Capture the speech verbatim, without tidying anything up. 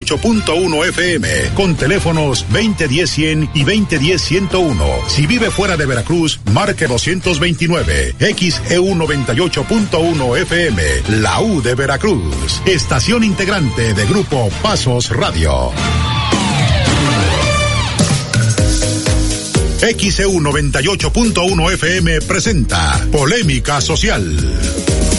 ocho punto uno F M, con teléfonos veinte diez cien y veinte diez ciento uno. Si vive fuera de Veracruz, marque doscientos veintinueve. X E U noventa y ocho punto uno F M, la U de Veracruz. Estación integrante de Grupo Pasos Radio. X E U noventa y ocho punto uno F M presenta Polémica Social.